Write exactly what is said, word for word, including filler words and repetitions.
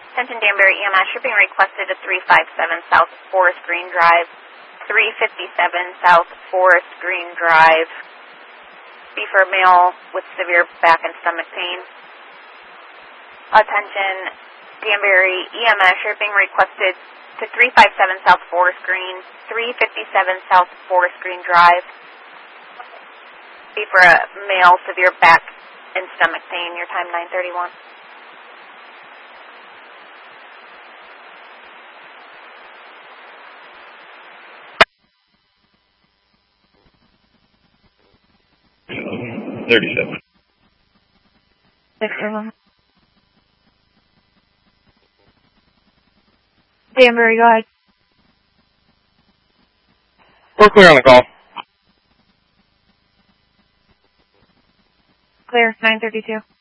Attention Danbury E M S, shipping requested to three five seven South Forest Green Drive, three fifty-seven South Forest Green Drive. Be for male with severe back and stomach pain. Attention Danbury E M S, shipping requested to three five seven South Forest Green, three fifty-seven South Forest Green Drive. Be for a male severe back and stomach pain. Your time nine thirty-one. thirty-seven. Six of them. Danbury, go ahead. We're clear on the call. Clear, nine thirty-two.